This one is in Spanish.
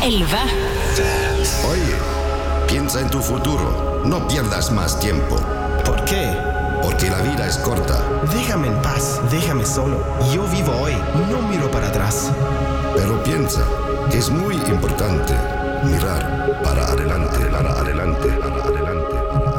11. Oye, piensa en tu futuro. No pierdas más tiempo. ¿Por qué? Porque la vida es corta. Déjame en paz, déjame solo. Yo vivo hoy, no miro para atrás. Pero piensa que es muy importante mirar para adelante, para adelante, para adelante.